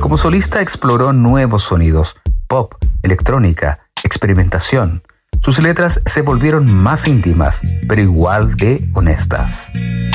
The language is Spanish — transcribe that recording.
Como solista exploró nuevos sonidos, pop, electrónica, experimentación. Sus letras se volvieron más íntimas, pero igual de honestas.